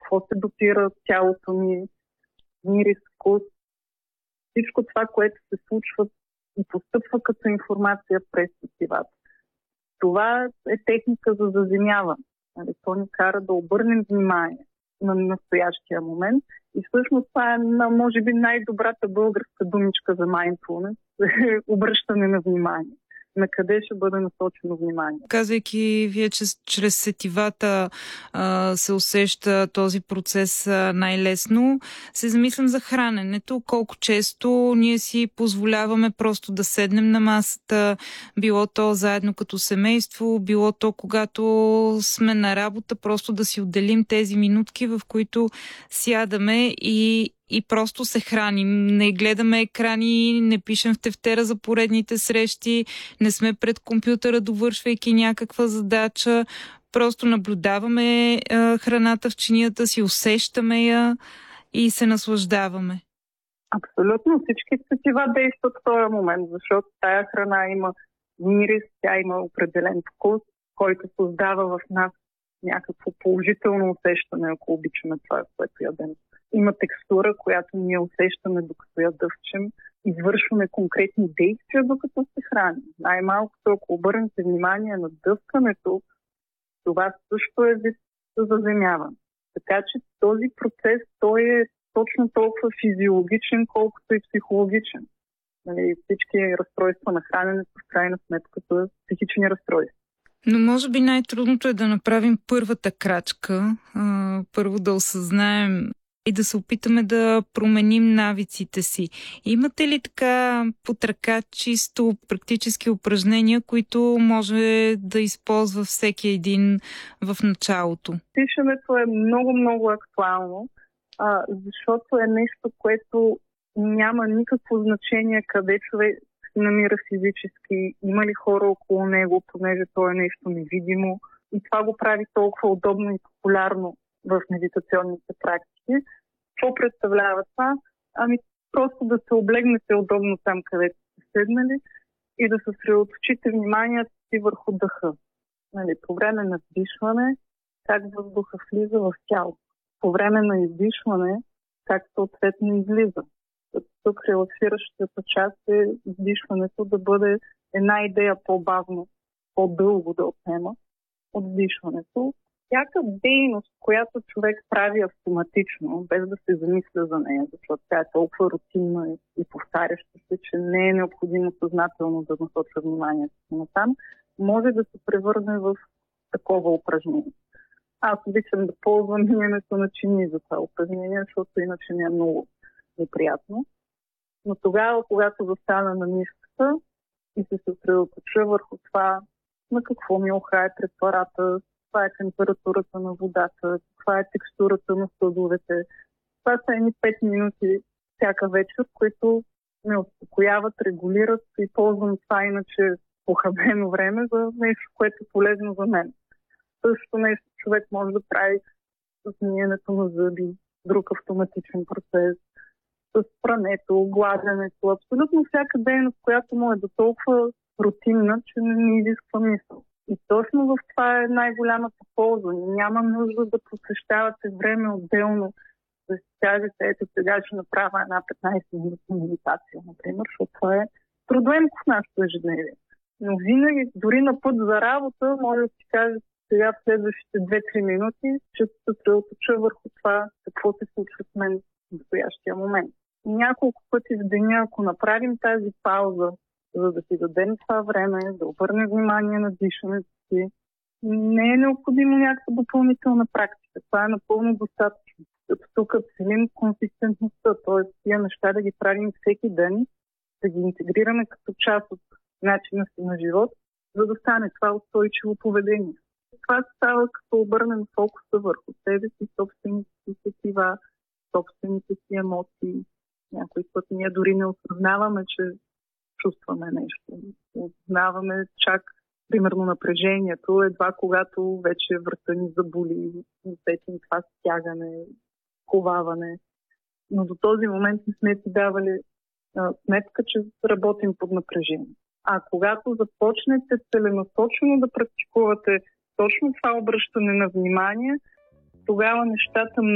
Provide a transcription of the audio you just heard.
какво се дотира тялото ми, мирис, вкус. Всичко това, което се случва и постъпва като информация през сетивата. Това е техника за заземяване. То ни кара да обърнем внимание на настоящия момент. И всъщност това е, може би, най-добрата българска думичка за mindfulness – обръщане на внимание. На къде ще бъде насочено внимание. Казвайки вие, че чрез сетивата се усеща този процес най-лесно, се замислям за храненето. Колко често ние си позволяваме просто да седнем на масата, било то заедно като семейство, било то когато сме на работа, просто да си отделим тези минутки, в които сядаме и просто се храним. Не гледаме екрани, не пишем в тефтера за поредните срещи, не сме пред компютъра, довършвайки някаква задача. Просто наблюдаваме храната в чинията си, усещаме я и се наслаждаваме. Абсолютно. Всички сетива действат в този момент, защото тая храна има мирис, тя има определен вкус, който създава в нас някакво положително усещане, ако обичаме това, което ядем. Има текстура, която ние усещаме докато я дъвчем. Извършваме конкретни действия, докато се храним. Най-малкото, ако обърнете внимание на дъвкането, това също е вид за заземяване. Така че този процес, той е точно толкова физиологичен, колкото и психологичен. Всички разстройства на храненето, в крайна сметка, са психични разстройства. Но може би най-трудното е да направим първата крачка. Първо да осъзнаем и да се опитаме да променим навиците си. Имате ли така под ръка чисто практически упражнения, които може да използва всеки един в началото? Дишането е много актуално, защото е нещо, което няма никакво значение къде човек се намира физически, има ли хора около него, понеже то е нещо невидимо. И това го прави толкова удобно и популярно в медитационните практики. Какво представлява това? Просто да се облегнете удобно там, където сте седнали и да съсредоточите вниманието си върху дъха. По време на вдишване, как въздуха влиза в тялото. По време на издишване, как съответно излиза. Тук релаксиращата част е издишването да бъде една идея по-бавно, по-дълго да отнема от вдишването. Всяка дейност, която човек прави автоматично, без да се замисля за нея, защото тя е толкова рутинна и повтаряща се, че не е необходимо съзнателно да насочва вниманието си натам, може да се превърне в такова упражнение. Аз обичам да ползвам миенето на чини за това упражнение, защото иначе не е много неприятно. Но тогава, когато застана на мишката и се съсредоточа върху това на какво ми ухае препарата, каква е температурата на водата, каква е текстурата на съдовете. Това са едни 5 минути всяка вечер, които ме успокояват, регулират и ползвам това иначе похабено време за нещо, което е полезно за мен. Същото нещо човек може да прави с миенето на зъби, друг автоматичен процес, с прането, гладенето, абсолютно всяка дейност, която му е до толкова рутинна, че не изисква мисъл. И точно в това е най-голямата полза. Няма нужда да посвещавате време отделно, да си кажете, ето сега ще направя една 15-минутна медитация, например, защото това е трудоемко в нашето ежедневие. Но винаги, дори на път за работа, може да си кажете, сега в следващите 2-3 минути ще се съсредоточа върху това, какво се случва с мен в настоящия момент. Няколко пъти в деня, ако направим тази пауза, за да си дадем това време, да обърнем внимание на дишането си, не е необходимо някаква допълнителна практика. Това е напълно достатъчно. Тук целим консистентността, т.е. тия неща да ги правим всеки ден, да ги интегрираме като част от начина си на живот, за да стане това устойчиво поведение. Това става като обърнем фокуса върху себе си, собствените си сетива, собствените си емоции. Някой път ние дори не осъзнаваме, че чувстваме нещо. Осъзнаваме чак, примерно, напрежението, едва когато вече врата ни заболи, усетим това стягане, коваване. Но до този момент не сме си давали сметка, че работим под напрежение. А когато започнете целенасочено да практикувате точно това обръщане на внимание, тогава нещата